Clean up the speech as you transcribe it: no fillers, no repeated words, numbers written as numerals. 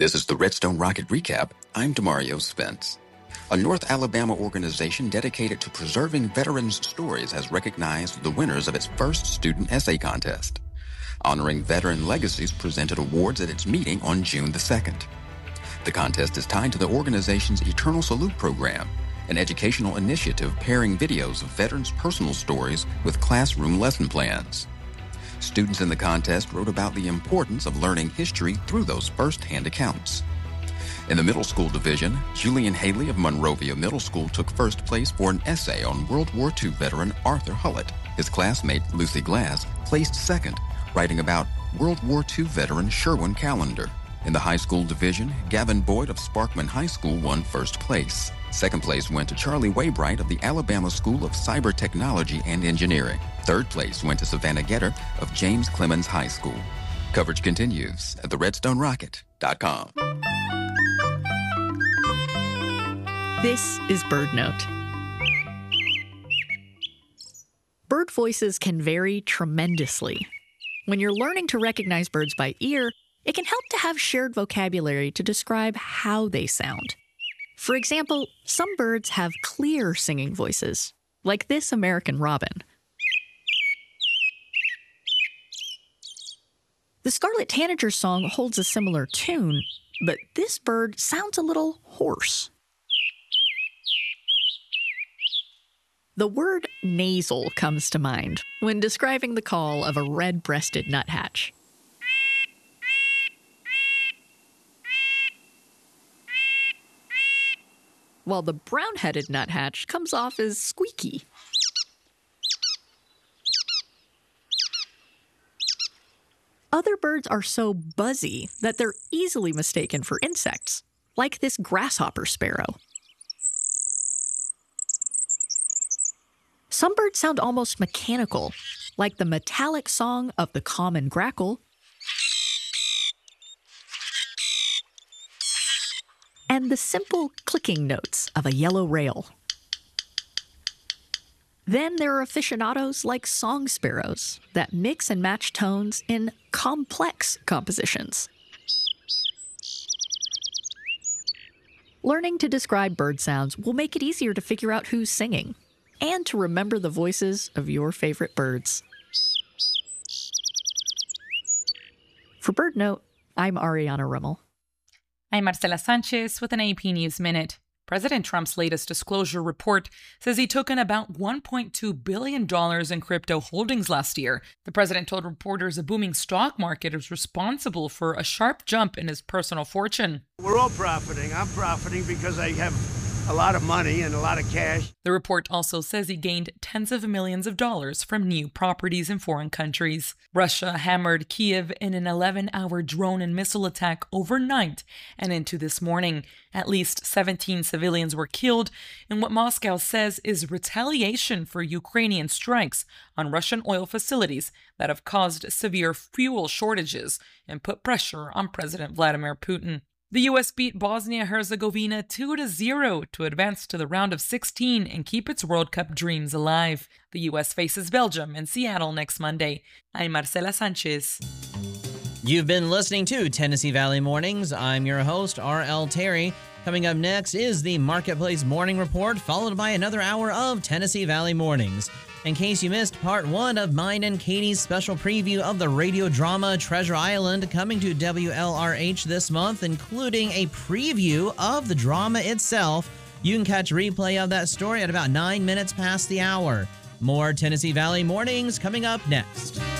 This is the Redstone Rocket Recap. I'm Demario Spence. A North Alabama organization dedicated to preserving veterans' stories has recognized the winners of its first student essay contest. Honoring Veteran Legacies presented awards at its meeting on June the 2nd. The contest is tied to the organization's Eternal Salute program, an educational initiative pairing videos of veterans' personal stories with classroom lesson plans. Students in the contest wrote about the importance of learning history through those first-hand accounts. In the middle school division, Julian Haley of Monrovia Middle School took first place for an essay on World War II veteran Arthur Hullett. His classmate, Lucy Glass, placed second, writing about World War II veteran Sherwin Callender. In the high school division, Gavin Boyd of Sparkman High School won first place. Second place went to Charlie Waybright of the Alabama School of Cyber Technology and Engineering. Third place went to Savannah Getter of James Clemens High School. Coverage continues at theredstonerocket.com. This is BirdNote. Bird voices can vary tremendously. When you're learning to recognize birds by ear, it can help to have shared vocabulary to describe how they sound. For example, some birds have clear singing voices, like this American robin. The scarlet tanager's song holds a similar tune, but this bird sounds a little hoarse. The word nasal comes to mind when describing the call of a red-breasted nuthatch. While the brown-headed nuthatch comes off as squeaky. Other birds are so buzzy that they're easily mistaken for insects, like this grasshopper sparrow. Some birds sound almost mechanical, like the metallic song of the common grackle, and the simple clicking notes of a yellow rail. Then there are aficionados like song sparrows that mix and match tones in complex compositions. Learning to describe bird sounds will make it easier to figure out who's singing and to remember the voices of your favorite birds. For BirdNote, I'm Ariana Rummel. I'm Marcela Sanchez with an AP News Minute. President Trump's latest disclosure report says he took in about $1.2 billion in crypto holdings last year. The president told reporters a booming stock market is responsible for a sharp jump in his personal fortune. We're all profiting. I'm profiting because I have a lot of money and a lot of cash. The report also says he gained tens of millions of dollars from new properties in foreign countries. Russia hammered Kyiv in an 11-hour drone and missile attack overnight and into this morning. At least 17 civilians were killed in what Moscow says is retaliation for Ukrainian strikes on Russian oil facilities that have caused severe fuel shortages and put pressure on President Vladimir Putin. The U.S. beat Bosnia-Herzegovina 2-0 to advance to the round of 16 and keep its World Cup dreams alive. The U.S. faces Belgium in Seattle next Monday. I'm Marcela Sanchez. You've been listening to Tennessee Valley Mornings. I'm your host, R.L. Terry. Coming up next is the Marketplace Morning Report, followed by another hour of Tennessee Valley Mornings. In case you missed part one of mine and Katie's special preview of the radio drama Treasure Island coming to WLRH this month, including a preview of the drama itself, you can catch a replay of that story at about 9 minutes past the hour. More Tennessee Valley Mornings coming up next.